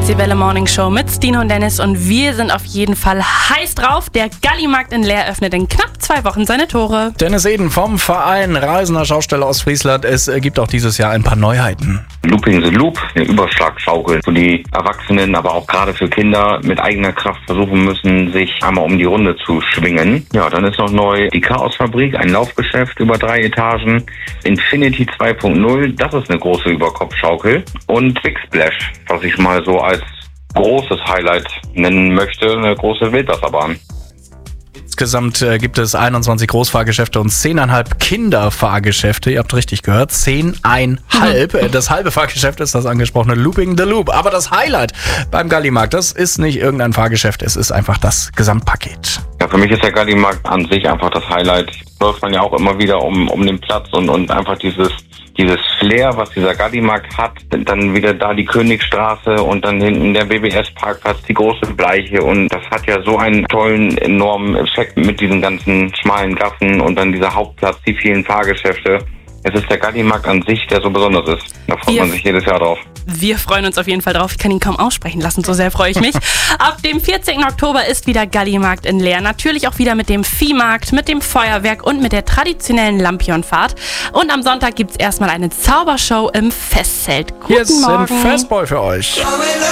die Welle Morning Show mit Stine und Dennis und wir sind auf jeden Fall heiß drauf. Der Gallimarkt in Leer öffnet in knapp 2 Wochen seine Tore. Dennis Eden vom Verein Reisender Schausteller Ostfriesland. Es gibt auch dieses Jahr ein paar Neuheiten. Looping the Loop, eine Überschlagschaukel, wo die Erwachsenen, aber auch gerade für Kinder mit eigener Kraft versuchen müssen, sich einmal um die Runde zu schwingen. Ja, dann ist noch neu die Chaosfabrik, ein Laufgeschäft über 3 Etagen. Infinity 2.0, das ist eine große Überkopfschaukel. Und Big Splash, was ich mal so als großes Highlight nennen möchte, eine große Wildwasserbahn. Insgesamt gibt es 21 Großfahrgeschäfte und 10,5 Kinderfahrgeschäfte. Ihr habt richtig gehört, 10,5. Das halbe Fahrgeschäft ist das angesprochene Looping the Loop. Aber das Highlight beim Gallimarkt, das ist nicht irgendein Fahrgeschäft, es ist einfach das Gesamtpaket. Ja, für mich ist der Gallimarkt an sich einfach das Highlight. Läuft man ja auch immer wieder um den Platz und einfach dieses Flair, was dieser Gallimarkt hat, dann wieder da die Königstraße und dann hinten der BBS-Parkplatz, die große Bleiche und das hat ja so einen tollen, enormen Effekt mit diesen ganzen schmalen Gassen und dann dieser Hauptplatz, die vielen Fahrgeschäfte. Es ist der Gallimarkt an sich, der so besonders ist. Da freut man sich jedes Jahr drauf. Wir freuen uns auf jeden Fall drauf. Ich kann ihn kaum aussprechen lassen, so sehr freue ich mich. Ab dem 14. Oktober ist wieder Gallimarkt in Leer. Natürlich auch wieder mit dem Viehmarkt, mit dem Feuerwerk und mit der traditionellen Lampionfahrt. Und am Sonntag gibt es erstmal eine Zaubershow im Festzelt. Guten Hier ist Morgen. ein Festball für euch.